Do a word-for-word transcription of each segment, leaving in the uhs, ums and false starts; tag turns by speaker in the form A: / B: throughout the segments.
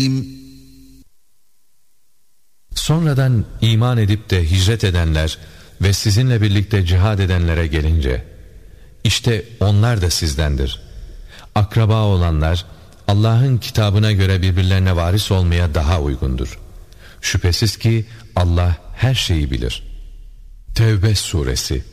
A: Sonradan iman edip de hicret edenler ve sizinle birlikte cihad edenlere gelince, işte onlar da sizdendir. Akraba olanlar, Allah'ın kitabına göre birbirlerine varis olmaya daha uygundur. Şüphesiz ki Allah her şeyi bilir. Tevbe suresi.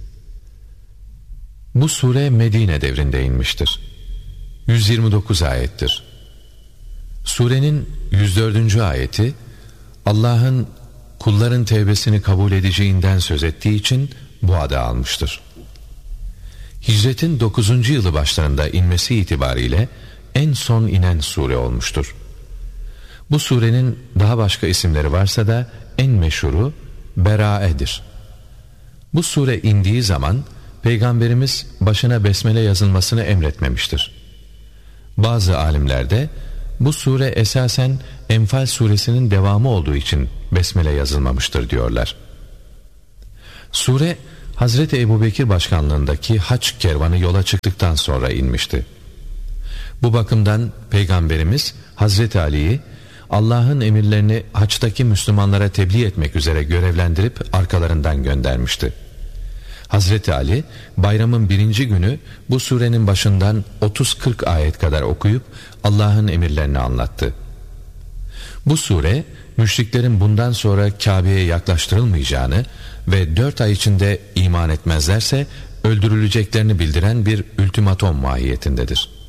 A: Bu sure Medine devrinde inmiştir. yüz yirmi dokuz ayettir. Surenin yüz dördüncü ayeti Allah'ın kulların tevbesini kabul edeceğinden söz ettiği için bu adı almıştır. Hicretin dokuzuncu yılı başlarında inmesi itibariyle en son inen sure olmuştur. Bu surenin daha başka isimleri varsa da en meşhuru Berae'dir. Bu sure indiği zaman Peygamberimiz başına besmele yazılmasını emretmemiştir. Bazı alimler de bu sure esasen Enfal suresinin devamı olduğu için besmele yazılmamıştır diyorlar. Sure Hazreti Ebubekir başkanlığındaki haç kervanı yola çıktıktan sonra inmişti. Bu bakımdan Peygamberimiz Hazreti Ali'yi Allah'ın emirlerini haçtaki Müslümanlara tebliğ etmek üzere görevlendirip arkalarından göndermişti. Hazreti Ali bayramın birinci günü bu surenin başından otuz kırk ayet kadar okuyup Allah'ın emirlerini anlattı. Bu sure müşriklerin bundan sonra Kabe'ye yaklaştırılmayacağını ve dört ay içinde iman etmezlerse öldürüleceklerini bildiren bir ultimatom mahiyetindedir.